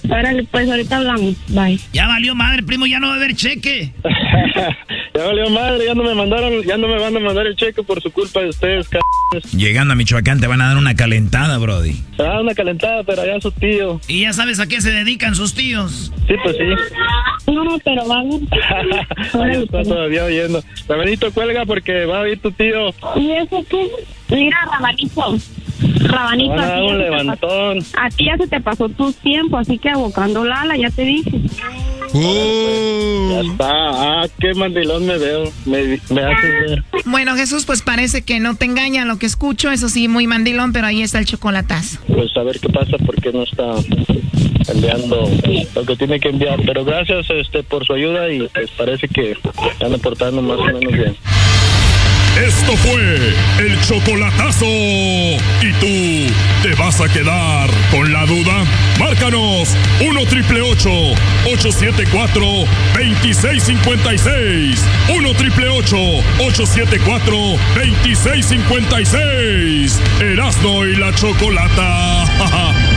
Órale, pues ahorita hablamos. Bye. Ya valió madre, primo, ya no va a haber cheque. Ya valió madre, ya no me van a mandar el cheque por su culpa de ustedes, cabrones. Llegando a Michoacán te van a dar una calentada, brody. Te van a dar una calentada, pero allá su tío. ¿Y ya sabes a qué se dedican sus tíos? Sí, pues sí. No, pero vamos. Ahí está todavía oyendo. Rabanito, cuelga porque va a oír tu tío. ¿Y eso qué? Mira, Rabanito. Rabanito, Van a dar un levantón. A ti ya se te pasó tu tiempo, así que abocando Lala, ya te dije. Ya está. Qué mandilón me veo. Me haces ver. Bueno, Jesús, pues parece que no te engaña lo que escucho. Eso sí, muy mandilón, pero ahí está el chocolatazo. Pues a ver qué pasa, porque no está enviando lo que tiene que enviar. Pero gracias por su ayuda y pues parece que están aportando más o menos bien. Esto fue el chocolatazo. ¿Y tú te vas a quedar con la duda? Márcanos 1-888-874-2656. 1-888-874-2656. Erasmo y la Chocolata.